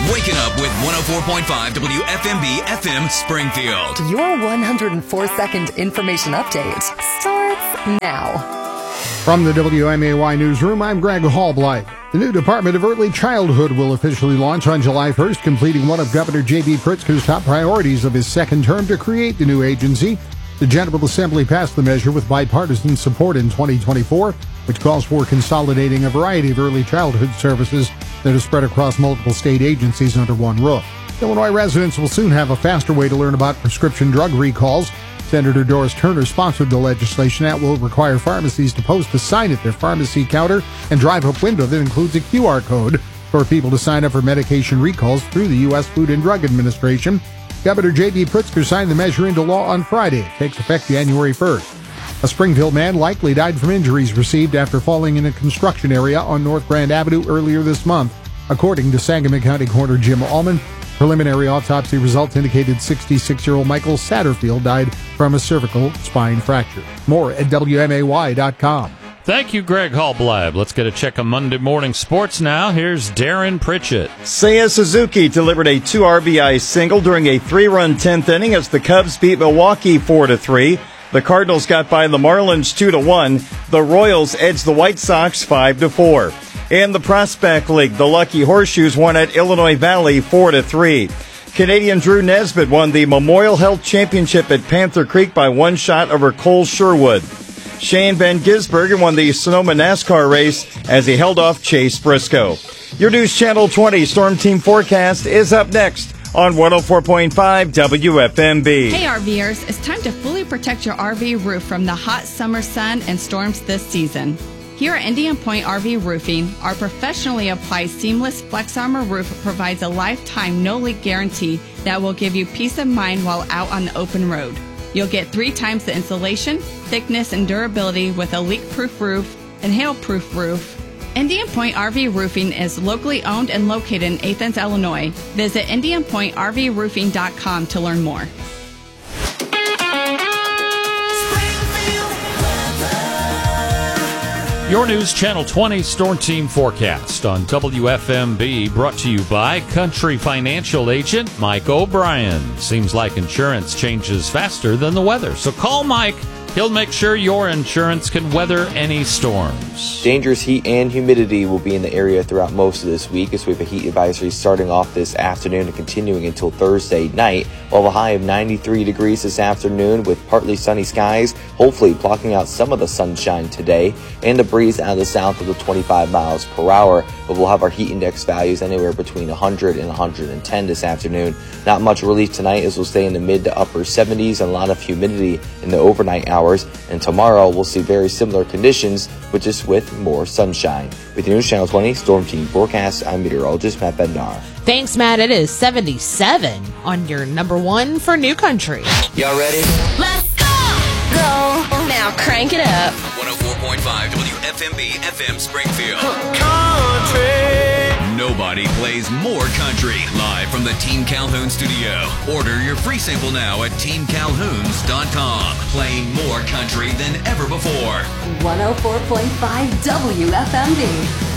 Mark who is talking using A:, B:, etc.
A: Waking up with 104.5 WFMB FM Springfield.
B: Your 104-second information update starts now.
C: From the WMAY Newsroom, I'm Greg Hallblight. The new Department of Early Childhood will officially launch on July 1st, completing one of Governor J.B. Pritzker's top priorities of his second term to create the new agency. The General Assembly passed the measure with bipartisan support in 2024, which calls for consolidating a variety of early childhood services that are spread across multiple state agencies under one roof. Illinois residents will soon have a faster way to learn about prescription drug recalls. Senator Doris Turner sponsored the legislation that will require pharmacies to post a sign at their pharmacy counter and drive-up window that includes a QR code for people to sign up for medication recalls through the U.S. Food and Drug Administration. Governor J.B. Pritzker signed the measure into law on Friday. It takes effect January 1st. A Springfield man likely died from injuries received after falling in a construction area on North Grand Avenue earlier this month. According to Sangamon County Coroner Jim Allman, preliminary autopsy results indicated 66-year-old Michael Satterfield died from a cervical spine fracture. More at WMAY.com.
D: Thank you, Greg Hallblight. Let's get a check on Monday morning sports now. Here's Darren Pritchett.
E: Seiya Suzuki delivered a 2 RBI single during a 3-run 10th inning as the Cubs beat Milwaukee 4-3. The Cardinals got by the Marlins 2-1. The Royals edged the White Sox 5-4. In the Prospect League, the Lucky Horseshoes won at Illinois Valley 4-3. Canadian Drew Nesbitt won the Memorial Health Championship at Panther Creek by 1 shot over Cole Sherwood. Shane Van Gisbergen won the Sonoma NASCAR race as he held off Chase Briscoe. Your News Channel 20 Storm Team forecast is up next on 104.5 WFMB.
F: Hey RVers, it's time to fully protect your RV roof from the hot summer sun and storms this season. Here at Indian Point RV Roofing, our professionally applied seamless Flex Armor roof provides a lifetime no-leak guarantee that will give you peace of mind while out on the open road. You'll get 3 times the insulation, thickness, and durability with a leak-proof roof and hail-proof roof. Indian Point RV Roofing is locally owned and located in Athens, Illinois. Visit IndianPointRVRoofing.com to learn more.
D: Your News Channel 20 Storm Team forecast on WFMB, brought to you by Country Financial Agent Mike O'Brien. Seems like insurance changes faster than the weather, so call Mike. He'll make sure your insurance can weather any storms.
G: Dangerous heat and humidity will be in the area throughout most of this week, as we have a heat advisory starting off this afternoon and continuing until Thursday night. We'll have a high of 93 degrees this afternoon with partly sunny skies, hopefully blocking out some of the sunshine today, and a breeze out of the south of the 25 miles per hour. But we'll have our heat index values anywhere between 100 and 110 this afternoon. Not much relief tonight, as we'll stay in the mid to upper 70s and a lot of humidity in the overnight hours. And tomorrow we'll see very similar conditions, but just with more sunshine. With your News Channel 20 Storm Team forecast, I'm meteorologist Matt Bednar.
H: Thanks, Matt. It is 77 on your number 1 for New Country.
A: Y'all ready?
I: Let's go! Go! Now crank it up.
A: 104.5 WFMB FM Springfield.
I: Country!
A: Nobody plays more country. Live from the Team Calhoun studio. Order your free sample now at teamcalhouns.com. Playing more country than ever before.
B: 104.5 WFMB.